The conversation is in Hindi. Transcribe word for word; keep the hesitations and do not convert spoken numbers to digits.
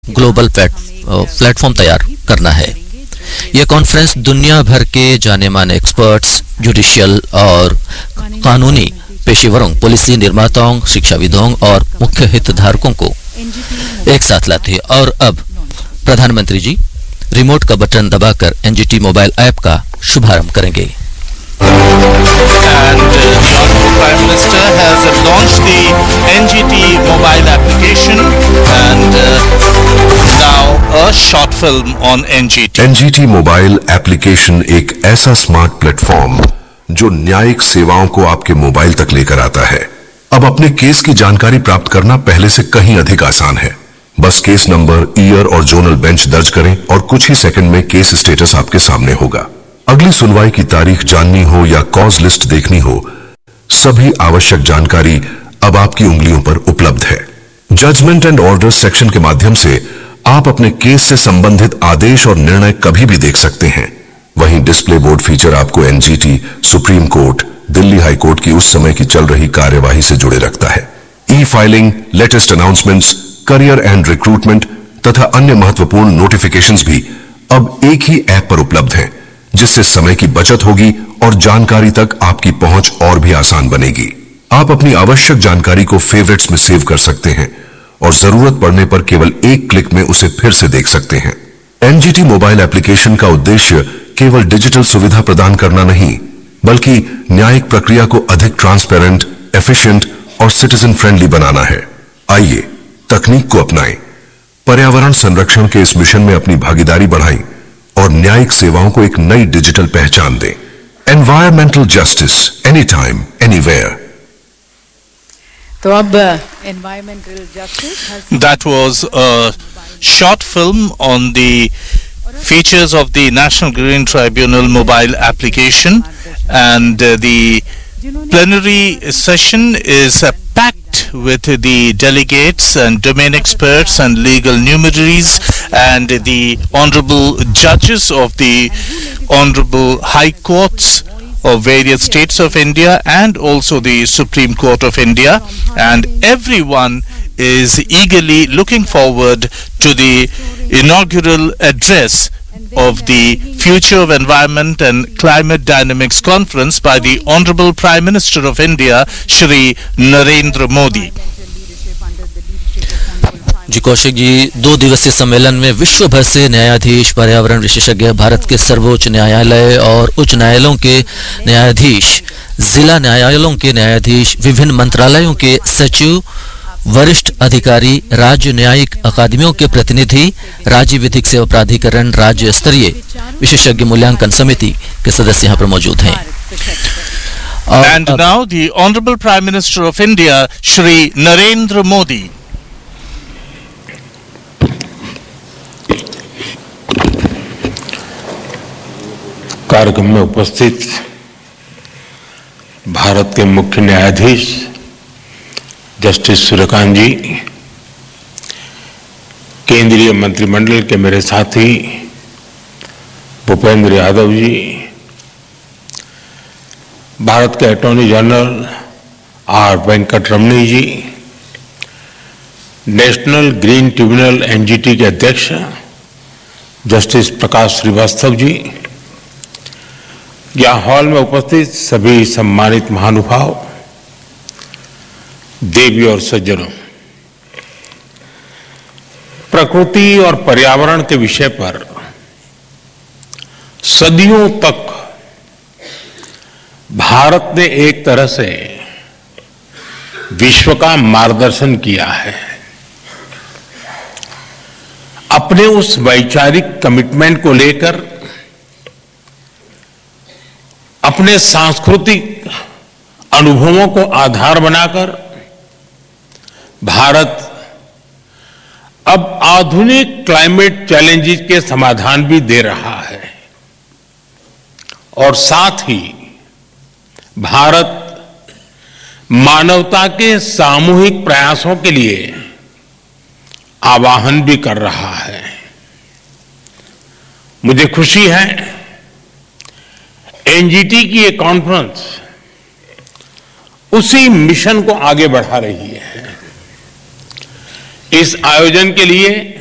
ग्लोबल प्लेटफॉर्म तैयार करना है। यह कॉन्फ्रेंस दुनिया भर के जाने माने एक्सपर्ट्स, जुडिशियल और कानूनी पेशेवरों, पॉलिसी निर्माताओं, शिक्षाविदों और मुख्य हितधारकों को एक साथ लाती है। और अब प्रधानमंत्री जी रिमोट का बटन दबाकर एनजीटी मोबाइल ऐप का शुभारंभ करेंगे। And uh, the Honorable Prime Minister has uh, launched the N G T mobile application and uh, now a short film on N G T. N G T mobile application एक ऐसा स्मार्ट प्लेटफॉर्म जो न्यायिक सेवाओं को आपके मोबाइल तक लेकर आता है। अब अपने केस की जानकारी प्राप्त करना पहले से कहीं अधिक आसान है। बस केस नंबर, ईयर और जोनल बेंच दर्ज करें और कुछ ही सेकंड में केस स्टेटस आपके सामने होगा। अगली सुनवाई की तारीख जाननी हो या कॉज लिस्ट देखनी हो, सभी आवश्यक जानकारी अब आपकी उंगलियों पर उपलब्ध है। जजमेंट एंड ऑर्डर्स सेक्शन के माध्यम से आप अपने केस से संबंधित आदेश और निर्णय कभी भी देख सकते हैं। वहीं डिस्प्ले बोर्ड फीचर आपको NGT, supreme court, Delhi high court की उस समय की चल रही कार्यवाही से जुड़े रखता है। ई filing, latest announcements, career and recruitment तथा अन्य महत्वपूर्ण नोटिफिकेशंस भी अब एक ही ऐप पर उपलब्ध हैं, जिससे समय की बचत होगी और जानकारी तक आपकी पहुंच और भी आसान बनेगी। आप अपनी आवश्यक जानकारी को फेवरेट्स में सेव कर सकते हैं और जरूरत पड़ने पर केवल एक क्लिक में उसे फिर से देख सकते हैं। एनजीटी मोबाइल एप्लीकेशन का उद्देश्य केवल डिजिटल सुविधा प्रदान करना नहीं, बल्कि न्यायिक प्रक्रिया को अधिक ट्रांसपेरेंट, एफिशिएंट और सिटीजन फ्रेंडली बनाना है। आइए तकनीक को अपनाएं, पर्यावरण संरक्षण के इस मिशन में अपनी भागीदारी बढ़ाएं और न्यायिक सेवाओं को एक नई डिजिटल पहचान दें। Environmental justice, any time, anywhere. तो अब environmental justice, That was a short film on the features of the National Green Tribunal mobile application, and uh, the plenary session is uh, packed with the delegates and domain experts and legal luminaries and the honorable judges of the honorable high courts of various states of India and also the Supreme Court of India, and everyone is eagerly looking forward to the inaugural address of the Future of Environment and Climate Dynamics Conference by the Honorable Prime Minister of India, Shri Narendra Modi. जी कौशिक जी, दो दिवसीय सम्मेलन में विश्व भर से न्यायाधीश, पर्यावरण विशेषज्ञ, भारत के सर्वोच्च न्यायालय और उच्च न्यायालयों के न्यायाधीश, जिला न्यायालयों के न्यायाधीश, विभिन्न मंत्रालयों के सचिव, वरिष्ठ अधिकारी, राज्य न्यायिक अकादमियों के प्रतिनिधि, राज्य विधिक सेवा प्राधिकरण, राज्य स्तरीय विशेषज्ञ मूल्यांकन समिति के सदस्य यहाँ पर मौजूद हैं। And now the Honorable Prime Minister of India, Shri Narendra Modi. कार्यक्रम में उपस्थित भारत के मुख्य न्यायाधीश जस्टिस सूर्यकांत जी, केंद्रीय मंत्रिमंडल के मेरे साथी भूपेंद्र यादव जी, भारत के अटॉर्नी जनरल आर वेंकटरमणी जी, नेशनल ग्रीन ट्रिब्यूनल एनजीटी के अध्यक्ष जस्टिस प्रकाश श्रीवास्तव जी, यहाँ हॉल में उपस्थित सभी सम्मानित महानुभाव, देवी और सज्जनों, प्रकृति और पर्यावरण के विषय पर सदियों तक भारत ने एक तरह से विश्व का मार्गदर्शन किया है। अपने उस वैचारिक कमिटमेंट को लेकर अपने सांस्कृतिक अनुभवों को आधार बनाकर भारत अब आधुनिक क्लाइमेट चैलेंजेस के समाधान भी दे रहा है और साथ ही भारत मानवता के सामूहिक प्रयासों के लिए आह्वान भी कर रहा है। मुझे खुशी है एनजीटी की ये कॉन्फ्रेंस उसी मिशन को आगे बढ़ा रही है। इस आयोजन के लिए